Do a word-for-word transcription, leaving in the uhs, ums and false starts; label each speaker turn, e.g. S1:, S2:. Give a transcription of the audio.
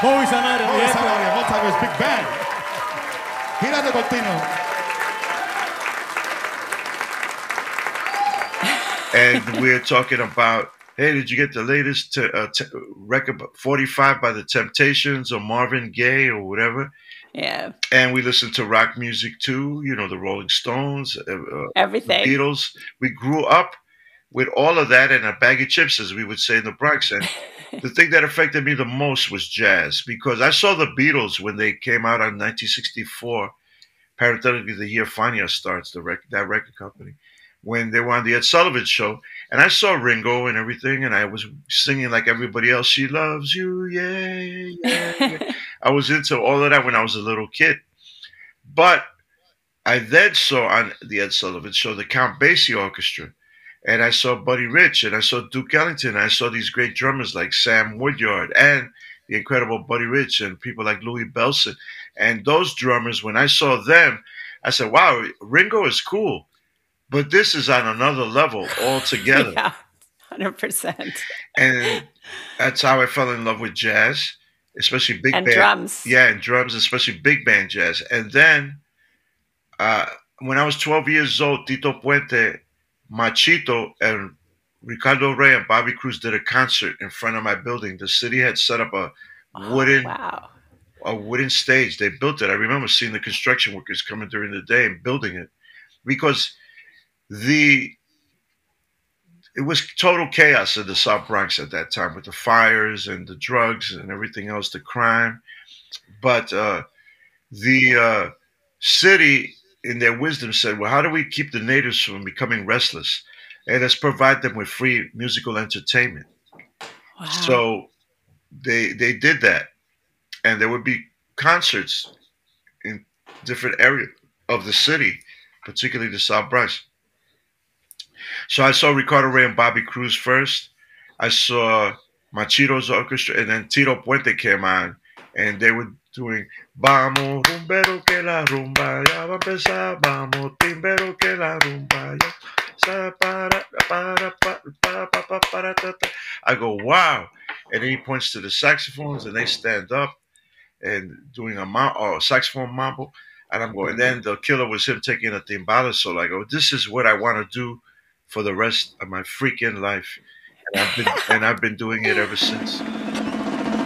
S1: Bobby Sanabria,
S2: Bobby
S1: directo.
S2: Sanabria, Montague's Big Band. Girando continuo.
S3: And we're talking about, hey, did you get the latest t- uh, t- record forty-five by the Temptations or Marvin Gaye or whatever?
S4: Yeah.
S3: And we listened to rock music too, you know, the Rolling Stones, uh, uh, the
S4: Everything.
S3: Beatles. We grew up with all of that and a bag of chips, as we would say in the Bronx. And the thing that affected me the most was jazz, because I saw the Beatles when they came out in nineteen sixty-four, parenthetically the year Fania starts, the rec- that record company, when they were on the Ed Sullivan Show. And I saw Ringo and everything, and I was singing like everybody else, She Loves You, yeah, yeah, yeah. I was into all of that when I was a little kid. But I then saw on the Ed Sullivan Show the Count Basie Orchestra, and I saw Buddy Rich, and I saw Duke Ellington, and I saw these great drummers like Sam Woodyard and the incredible Buddy Rich and people like Louis Bellson. And those drummers, when I saw them, I said, wow, Ringo is cool, but this is on another level altogether.
S4: Yeah, one hundred percent.
S3: And that's how I fell in love with jazz, especially big
S4: And
S3: band.
S4: drums.
S3: Yeah, and drums, especially big band jazz. And then uh, when I was twelve years old, Tito Puente, Machito, and Ricardo Rey and Bobby Cruz did a concert in front of my building. The city had set up a wooden
S4: Oh, wow.
S3: a wooden stage. They built it. I remember seeing the construction workers coming during the day and building it, because the it was total chaos in the South Bronx at that time with the fires and the drugs and everything else, the crime. But uh, the uh, city, in their wisdom, said, well, how do we keep the natives from becoming restless? And let's provide them with free musical entertainment.
S4: Wow.
S3: So they they did that. And there would be concerts in different areas of the city, particularly the South Bronx. So I saw Ricardo Rey and Bobby Cruz first. I saw Machito's orchestra, and then Tito Puente came on, and they were doing Vamos, rumbero que la rumba ya va a empezar, vamos, timbero que la rumba ya. Sa para para pa pa pa pa para ta ta. I go, wow. And then he points to the saxophones, and they stand up and doing a ma- oh, saxophone mambo. And I'm going, and then the killer was him taking a timbala solo. I go, this is what I want to do for the rest of my freaking life. And I've been, and I've been doing it ever since.